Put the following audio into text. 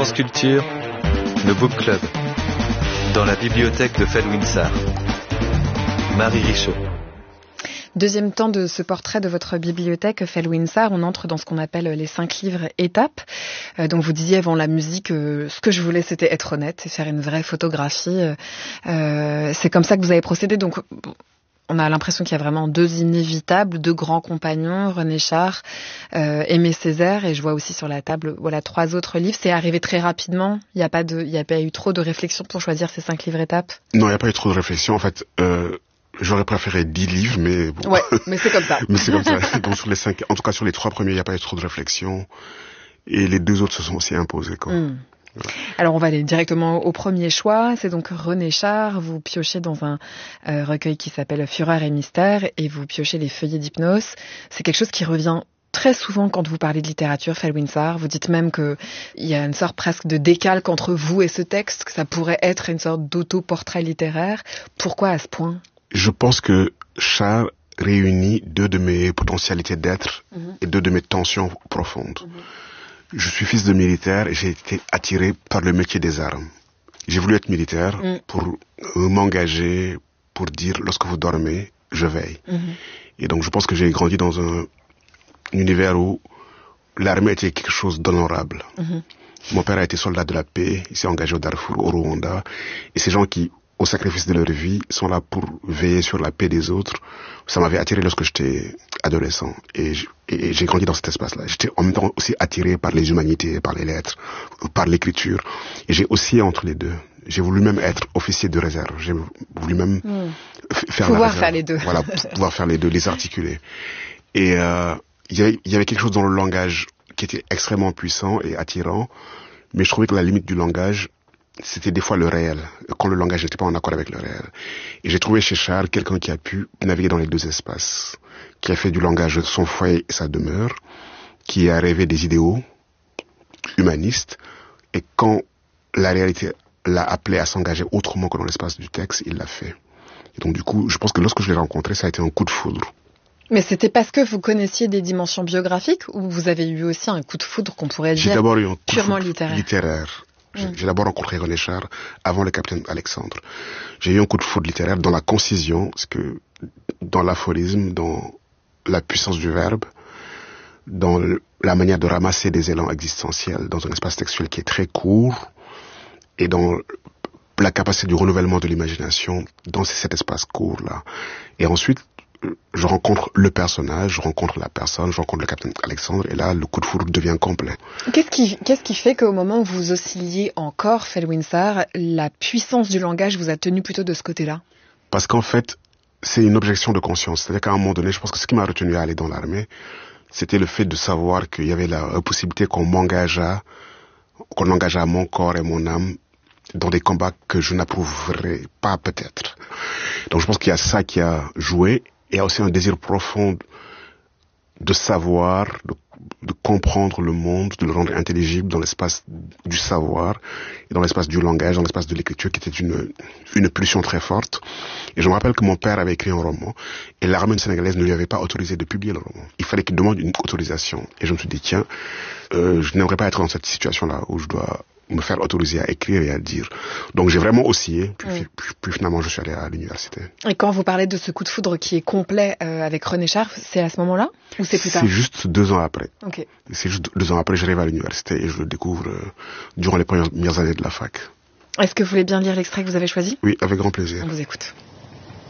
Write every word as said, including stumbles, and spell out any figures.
France Culture, le Book Club, dans la bibliothèque de Felwinsar. Marie Richaud. Deuxième temps de ce portrait de votre bibliothèque Felwinsar, on entre dans ce qu'on appelle les cinq livres étapes. Euh, donc vous disiez avant la musique, euh, ce que je voulais c'était être honnête et faire une vraie photographie. Euh, c'est comme ça que vous avez procédé. Donc on a l'impression qu'il y a vraiment deux inévitables, deux grands compagnons, René Char, euh, Aimé Césaire, et je vois aussi sur la table, voilà, trois autres livres. C'est arrivé très rapidement. Il n'y a pas de, il n'y a pas eu trop de réflexion pour choisir ces cinq livres étapes. Non, il n'y a pas eu trop de réflexion. En fait, euh, j'aurais préféré dix livres, mais bon. Ouais, mais c'est comme ça. mais c'est comme ça. Donc sur les cinq, en tout cas sur les trois premiers, il n'y a pas eu trop de réflexion, et les deux autres se sont aussi imposés, quoi. Mm. Alors on va aller directement au premier choix, c'est donc René Char, vous piochez dans un euh, recueil qui s'appelle Fureur et Mystère et vous piochez les feuillets d'hypnose. C'est quelque chose qui revient très souvent quand vous parlez de littérature, Felwinsar. Vous dites même qu'il y a une sorte presque de décalque entre vous et ce texte, que ça pourrait être une sorte d'auto-portrait littéraire. Pourquoi à ce point ? Je pense que Char réunit deux de mes potentialités d'être mmh. et deux de mes tensions profondes. Mmh. Je suis fils de militaire et j'ai été attiré par le métier des armes. J'ai voulu être militaire mmh. pour euh, m'engager, pour dire lorsque vous dormez, je veille. Mmh. Et donc je pense que j'ai grandi dans un, un univers où l'armée était quelque chose d'honorable. Mmh. Mon père a été soldat de la paix, il s'est engagé au Darfour, au Rwanda. Et ces gens qui, au sacrifice de leur vie, sont là pour veiller sur la paix des autres. Ça m'avait attiré lorsque j'étais adolescent. Et, je, et j'ai grandi dans cet espace-là. J'étais en même temps aussi attiré par les humanités, par les lettres, par l'écriture. Et j'ai oscillé entre les deux. J'ai voulu même être officier de réserve. J'ai voulu même mmh. f- faire pouvoir la réserve. faire les deux. Voilà, pouvoir faire les deux, les articuler. Et euh, il y avait, il y avait quelque chose dans le langage qui était extrêmement puissant et attirant. Mais je trouvais que la limite du langage, c'était des fois le réel, quand le langage n'était pas en accord avec le réel. Et j'ai trouvé chez Char quelqu'un qui a pu naviguer dans les deux espaces, qui a fait du langage son foyer et sa demeure, qui a rêvé des idéaux humanistes, et quand la réalité l'a appelé à s'engager autrement que dans l'espace du texte, il l'a fait. Et donc du coup, je pense que lorsque je l'ai rencontré, ça a été un coup de foudre. Mais c'était parce que vous connaissiez des dimensions biographiques, ou vous avez eu aussi un coup de foudre qu'on pourrait dire j'ai d'abord eu un coup purement de foudre littéraire, littéraire. J'ai, j'ai d'abord rencontré René Char avant le capitaine Alexandre. J'ai eu un coup de foudre littéraire dans la concision, parce que dans l'aphorisme, dans la puissance du verbe, dans le, la manière de ramasser des élans existentiels dans un espace textuel qui est très court, et dans la capacité du renouvellement de l'imagination dans cet espace court-là. Et ensuite, je rencontre le personnage, je rencontre la personne, je rencontre le capitaine Alexandre, et là, le coup de foudre devient complet. Qu'est-ce qui, qu'est-ce qui fait qu'au moment où vous oscilliez encore, Felwinsar, la puissance du langage vous a tenu plutôt de ce côté-là ? Parce qu'en fait, c'est une objection de conscience. C'est-à-dire qu'à un moment donné, je pense que ce qui m'a retenu à aller dans l'armée, c'était le fait de savoir qu'il y avait la possibilité qu'on m'engageât, qu'on engageât mon corps et mon âme dans des combats que je n'approuverais pas peut-être. Donc je pense qu'il y a ça qui a joué. Il y a aussi un désir profond de savoir, de, de comprendre le monde, de le rendre intelligible dans l'espace du savoir, et dans l'espace du langage, dans l'espace de l'écriture, qui était une, une pulsion très forte. Et je me rappelle que mon père avait écrit un roman, et l'armée sénégalaise ne lui avait pas autorisé de publier le roman. Il fallait qu'il demande une autorisation. Et je me suis dit, tiens, euh, je n'aimerais pas être dans cette situation-là, où je dois me faire autoriser à écrire et à dire. Donc j'ai vraiment oscillé, puis, oui. puis, puis finalement je suis allé à l'université. Et quand vous parlez de ce coup de foudre qui est complet euh, avec René Char, c'est à ce moment-là ou c'est plus tard ? C'est juste deux ans après. Okay. C'est juste deux ans après, j'arrive à l'université et je le découvre euh, durant les premières années de la fac. Est-ce que vous voulez bien lire l'extrait que vous avez choisi ? Oui, avec grand plaisir. On vous écoute.